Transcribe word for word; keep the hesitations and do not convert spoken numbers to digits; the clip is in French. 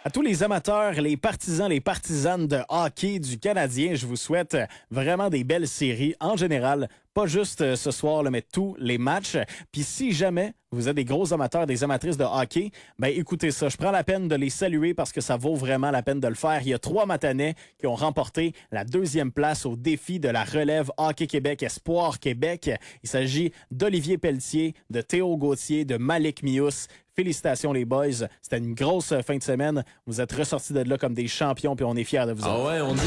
À tous les amateurs, les partisans, les partisanes de hockey du Canadien, je vous souhaite vraiment des belles séries en général. Pas juste ce soir, là, mais tous les matchs. Puis si jamais vous êtes des gros amateurs, des amatrices de hockey, ben écoutez ça. Je prends la peine de les saluer parce que ça vaut vraiment la peine de le faire. Il y a trois Matanais qui ont remporté la deuxième place au défi de la relève Hockey Québec Espoir Québec. Il s'agit d'Olivier Pelletier, de Théo Gauthier, de Malik Mious. Félicitations les boys. C'était une grosse fin de semaine. Vous êtes ressortis de là comme des champions puis on est fiers de vous. Ah ouais, on dit